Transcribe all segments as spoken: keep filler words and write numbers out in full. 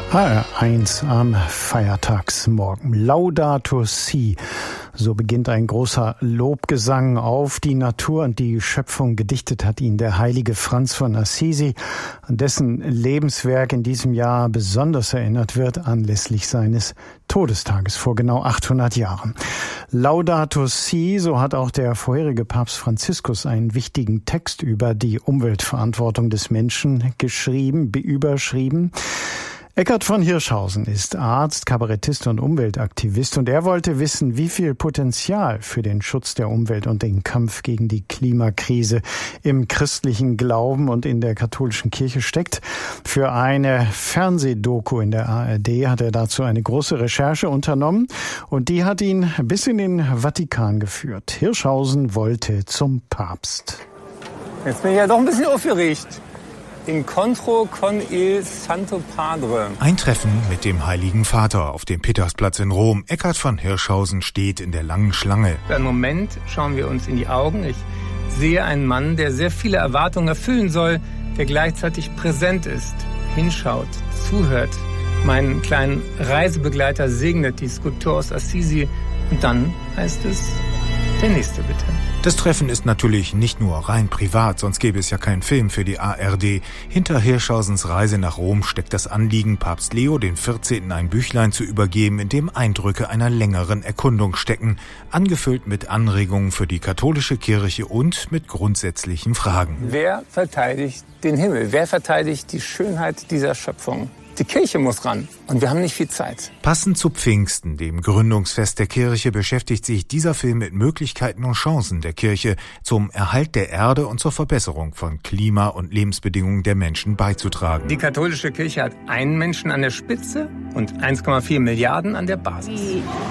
H R eins am Feiertagsmorgen. Laudato Si. So beginnt ein großer Lobgesang auf die Natur und die Schöpfung. Gedichtet hat ihn der heilige Franz von Assisi, an dessen Lebenswerk in diesem Jahr besonders erinnert wird, anlässlich seines Todestages vor genau achthundert Jahren. Laudato Si, so hat auch der vorherige Papst Franziskus einen wichtigen Text über die Umweltverantwortung des Menschen geschrieben, überschrieben. Eckhard von Hirschhausen ist Arzt, Kabarettist und Umweltaktivist und er wollte wissen, wie viel Potenzial für den Schutz der Umwelt und den Kampf gegen die Klimakrise im christlichen Glauben und in der katholischen Kirche steckt. Für eine Fernsehdoku in der A R D hat er dazu eine große Recherche unternommen und die hat ihn bis in den Vatikan geführt. Hirschhausen wollte zum Papst. Jetzt bin ich ja doch ein bisschen aufgeregt. Incontro con il Santo Padre. Ein Treffen mit dem Heiligen Vater auf dem Petersplatz in Rom. Eckhard von Hirschhausen steht in der langen Schlange. Für einen Moment schauen wir uns in die Augen. Ich sehe einen Mann, der sehr viele Erwartungen erfüllen soll, der gleichzeitig präsent ist, hinschaut, zuhört, meinen kleinen Reisebegleiter segnet, die Skulptur aus Assisi. Und dann heißt es, der nächste bitte. Das Treffen ist natürlich nicht nur rein privat, sonst gäbe es ja keinen Film für die A R D. Hinter Hirschhausens Reise nach Rom steckt das Anliegen, Papst Leo den vierzehnten ein Büchlein zu übergeben, in dem Eindrücke einer längeren Erkundung stecken, angefüllt mit Anregungen für die katholische Kirche und mit grundsätzlichen Fragen. Wer verteidigt den Himmel? Wer verteidigt die Schönheit dieser Schöpfung? Die Kirche muss ran und wir haben nicht viel Zeit. Passend zu Pfingsten, dem Gründungsfest der Kirche, beschäftigt sich dieser Film mit Möglichkeiten und Chancen der Kirche, zum Erhalt der Erde und zur Verbesserung von Klima und Lebensbedingungen der Menschen beizutragen. Die katholische Kirche hat einen Menschen an der Spitze und eins Komma vier Milliarden an der Basis.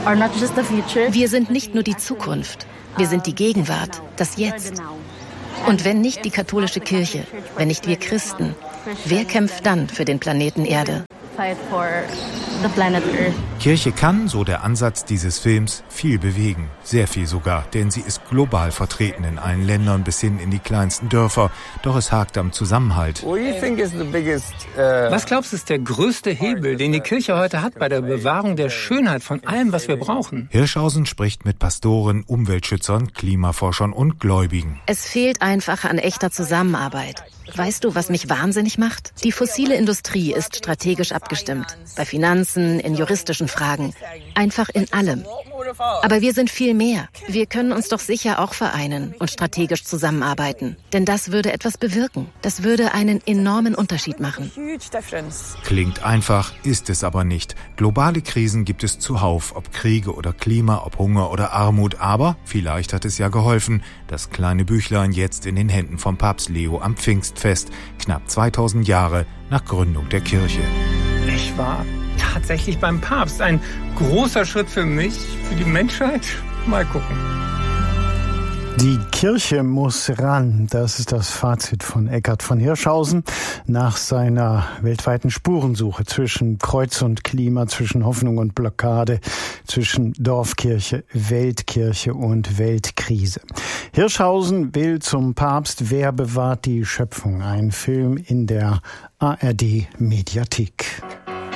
Wir sind nicht nur die Zukunft, wir sind die Gegenwart, das Jetzt. Und wenn nicht die katholische Kirche, wenn nicht wir Christen, wer kämpft dann für den Planeten Erde? Kirche kann, so der Ansatz dieses Films, viel bewegen. Sehr viel sogar, denn sie ist global vertreten in allen Ländern bis hin in die kleinsten Dörfer. Doch es hakt am Zusammenhalt. Was glaubst du, ist der größte Hebel, den die Kirche heute hat bei der Bewahrung der Schönheit von allem, was wir brauchen? Hirschhausen spricht mit Pastoren, Umweltschützern, Klimaforschern und Gläubigen. Es fehlt einfach an echter Zusammenarbeit. Weißt du, was mich wahnsinnig macht? Die fossile Industrie ist strategisch abgestimmt. Bei Finanzen, in juristischen Fragen. Einfach in allem. Aber wir sind viel mehr. Wir können uns doch sicher auch vereinen und strategisch zusammenarbeiten. Denn das würde etwas bewirken. Das würde einen enormen Unterschied machen. Klingt einfach, ist es aber nicht. Globale Krisen gibt es zuhauf, ob Kriege oder Klima, ob Hunger oder Armut. Aber vielleicht hat es ja geholfen, das kleine Büchlein jetzt in den Händen von Papst Leo am Pfingstfest, knapp zweitausend Jahre nach Gründung der Kirche. Ich war tatsächlich beim Papst. Ein großer Schritt für mich, für die Menschheit. Mal gucken. Die Kirche muss ran, das ist das Fazit von Eckhard von Hirschhausen nach seiner weltweiten Spurensuche zwischen Kreuz und Klima, zwischen Hoffnung und Blockade, zwischen Dorfkirche, Weltkirche und Weltkrise. Hirschhausen will zum Papst Wer bewahrt die Schöpfung? Ein Film in der A R D Mediathek.